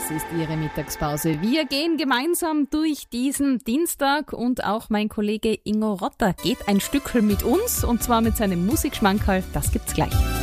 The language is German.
Das ist Ihre Mittagspause. Wir gehen gemeinsam durch diesen Dienstag und auch mein Kollege Ingo Rotter geht ein Stückel mit uns und zwar mit seinem Musikschmankerl. Das gibt's gleich.